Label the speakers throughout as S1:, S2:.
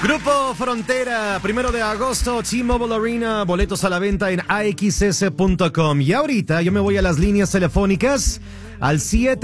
S1: Grupo Frontera, 1 de agosto, T-Mobile Arena, boletos a la venta en axs.com. Y ahorita yo me voy a las líneas telefónicas al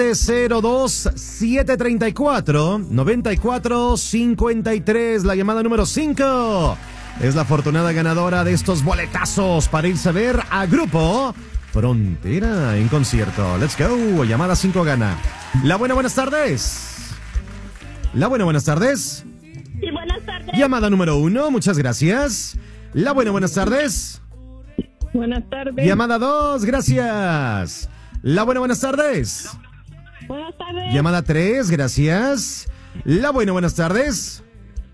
S1: 702-734-9453, la llamada número 5. Es la afortunada ganadora de estos boletazos para irse a ver a Grupo Frontera en concierto. Let's go, llamada 5 gana. Buenas tardes. Buenas tardes.
S2: Sí, buenas tardes.
S1: Llamada número 1, muchas gracias. Buenas tardes.
S2: Buenas tardes.
S1: Llamada 2, gracias. Buenas tardes.
S2: Buenas tardes.
S1: Llamada 3, gracias. Buenas tardes.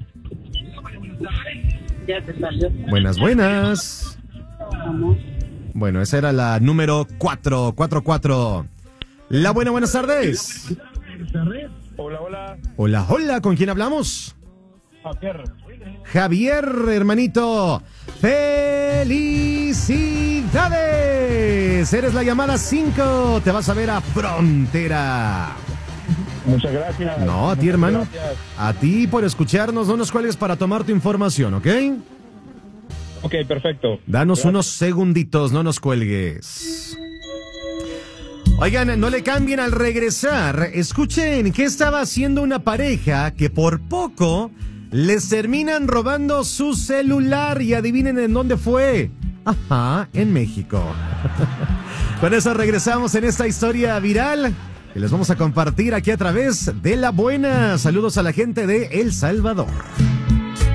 S2: Ya te salió.
S1: Buenas. Bueno, esa era la número 444. Buenas tardes. Hola, ¿con quién hablamos? Javier, hermanito. ¡Felicidades! Eres la llamada 5. Te vas a ver a Frontera.
S3: Muchas gracias.
S1: No, a ti, hermano.
S3: Gracias.
S1: A ti por escucharnos. No nos cuelgues para tomar tu información, ¿ok?
S3: Ok, perfecto.
S1: Danos
S3: Gracias.
S1: unos segunditos, no nos cuelgues. Oigan, no le cambien al regresar. Escuchen, ¿qué estaba haciendo una pareja que por poco les terminan robando su celular? Y adivinen en dónde fue. Ajá, en México. Con eso regresamos en esta historia viral que les vamos a compartir aquí a través de La Buena. Saludos a la gente de El Salvador.